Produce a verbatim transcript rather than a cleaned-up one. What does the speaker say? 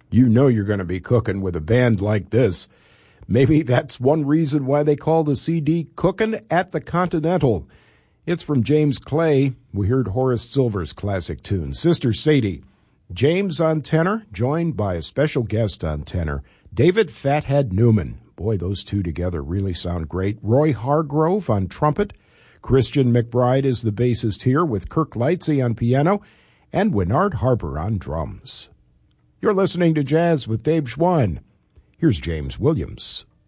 You know you're going to be cooking with a band like this. Maybe that's one reason why they call the C D Cookin' at the Continental. It's from James Clay. We heard Horace Silver's classic tune, Sister Sadie. James on tenor, joined by a special guest on tenor, David Fathead Newman. Boy, those two together really sound great. Roy Hargrove on trumpet. Christian McBride is the bassist here, with Kirk Lightsey on piano and Winnard Harper on drums. You're listening to Jazz with Dave Schwan. Here's James Williams.